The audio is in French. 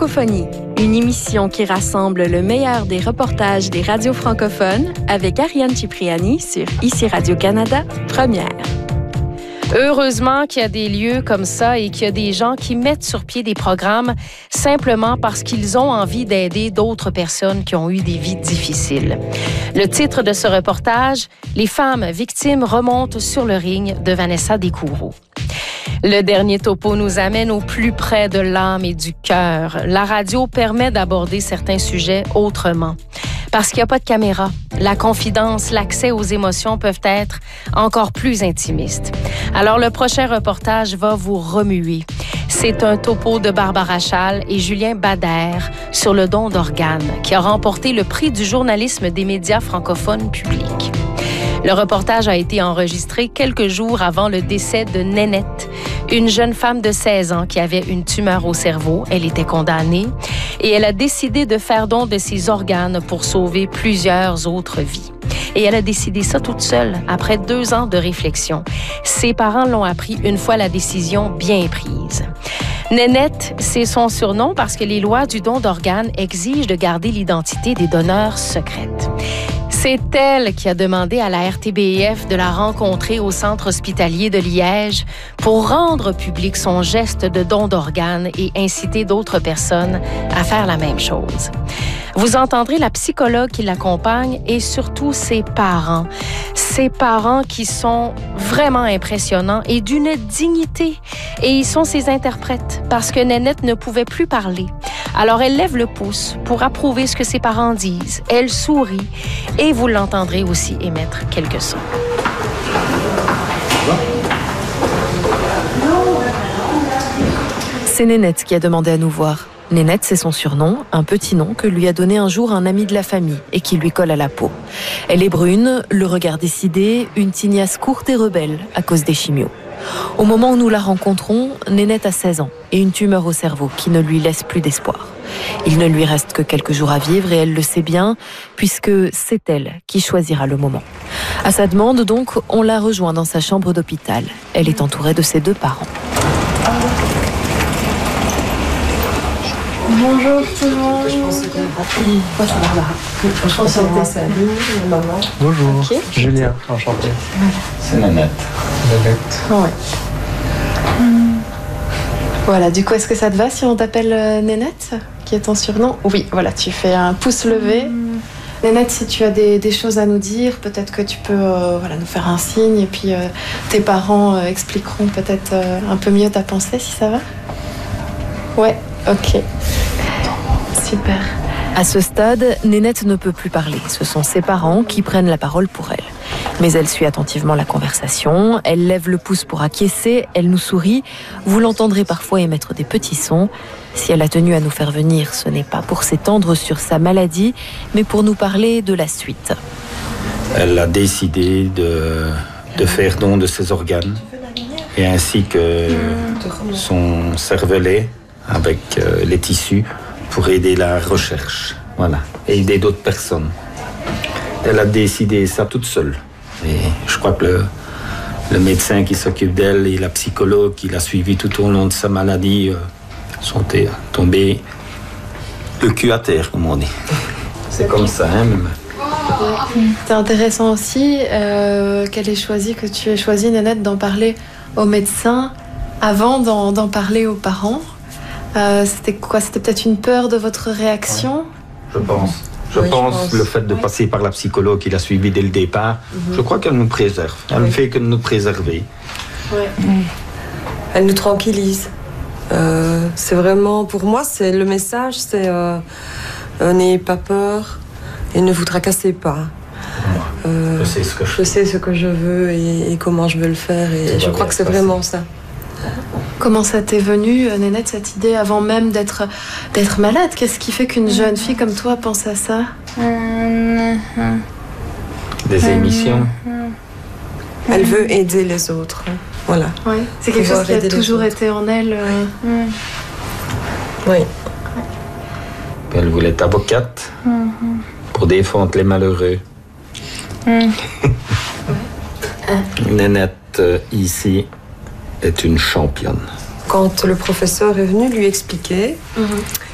Francophonie, une émission qui rassemble le meilleur des reportages des radios francophones avec Ariane Cipriani sur ICI Radio-Canada, Première. Heureusement qu'il y a des lieux comme ça et qu'il y a des gens qui mettent sur pied des programmes simplement parce qu'ils ont envie d'aider d'autres personnes qui ont eu des vies difficiles. Le titre de ce reportage, « Les femmes victimes remontent sur le ring » de Vanessa Descoureaux. Le dernier topo nous amène au plus près de l'âme et du cœur. La radio permet d'aborder certains sujets autrement. Parce qu'il n'y a pas de caméra, la confidence, l'accès aux émotions peuvent être encore plus intimistes. Alors, le prochain reportage va vous remuer. C'est un topo de Barbara Chal et Julien Bader sur le don d'organes, qui a remporté le prix du journalisme des médias francophones publics. Le reportage a été enregistré quelques jours avant le décès de Nénette, une jeune femme de 16 ans qui avait une tumeur au cerveau. Elle était condamnée et elle a décidé de faire don de ses organes pour sauver plusieurs autres vies. Et elle a décidé ça toute seule, après 2 ans de réflexion. Ses parents l'ont appris une fois la décision bien prise. Nénette, c'est son surnom parce que les lois du don d'organes exigent de garder l'identité des donneurs secrète. C'est elle qui a demandé à la RTBF de la rencontrer au centre hospitalier de Liège pour rendre public son geste de don d'organes et inciter d'autres personnes à faire la même chose. Vous entendrez la psychologue qui l'accompagne et surtout ses parents. Ses parents qui sont vraiment impressionnants et d'une dignité. Et ils sont ses interprètes parce que Nénette ne pouvait plus parler. Alors elle lève le pouce pour approuver ce que ses parents disent. Elle sourit et vous l'entendrez aussi émettre quelques sons. C'est Nénette qui a demandé à nous voir. Nénette, c'est son surnom, un petit nom que lui a donné un jour un ami de la famille et qui lui colle à la peau. Elle est brune, le regard décidé, une tignasse courte et rebelle à cause des chimios. Au moment où nous la rencontrons, Nénette a 16 ans et une tumeur au cerveau qui ne lui laisse plus d'espoir. Il ne lui reste que quelques jours à vivre et elle le sait bien, puisque c'est elle qui choisira le moment. À sa demande, donc, on la rejoint dans sa chambre d'hôpital. Elle est entourée de ses 2 parents. Bonjour tout le monde. Je pense que salut, maman. Bonjour, Okay. Julien, enchanté. C'est Nénette. Ouais. Voilà, du coup, est-ce que ça te va si on t'appelle Nénette, qui est ton surnom? Oui, voilà, tu fais un pouce levé. Nénette, si tu as des choses à nous dire, peut-être que tu peux nous faire un signe et puis tes parents expliqueront peut-être un peu mieux ta pensée, si ça va. Ouais, ok. Super. À ce stade, Nénette ne peut plus parler. Ce sont ses parents qui prennent la parole pour elle. Mais elle suit attentivement la conversation, elle lève le pouce pour acquiescer, elle nous sourit. Vous l'entendrez parfois émettre des petits sons. Si elle a tenu à nous faire venir, ce n'est pas pour s'étendre sur sa maladie, mais pour nous parler de la suite. Elle a décidé de faire don de ses organes, et ainsi que son cervelet avec les tissus pour aider la recherche, voilà, et aider d'autres personnes. Elle a décidé ça toute seule. Et je crois que le médecin qui s'occupe d'elle et la psychologue qui l'a suivie tout au long de sa maladie sont tombés le cul à terre, comme on dit. C'est comme ça, hein, même. C'est intéressant aussi que tu aies choisi, Nénette, d'en parler aux médecins avant d'en parler aux parents. C'était quoi? C'était peut-être une peur de votre réaction? Je pense. Je pense le fait de passer par la psychologue qui l'a suivi dès le départ, je crois qu'elle nous préserve. Elle ne fait que nous préserver. Ouais. Elle nous tranquillise. C'est vraiment, pour moi, c'est le message, c'est n'ayez pas peur et ne vous tracassez pas. Je sais ce que je veux et comment je veux le faire. Et je crois que c'est vraiment ça. Comment ça t'est venu, Nénette, cette idée, avant même d'être malade? Qu'est-ce qui fait qu'une jeune fille comme toi pense à ça? Des émissions. Elle veut aider les autres. Voilà. Oui. C'est quelque chose qui a toujours été en elle. Oui. Elle voulait être avocate pour défendre les malheureux. Nénette, ici, est une championne. Quand le professeur est venu lui expliquer,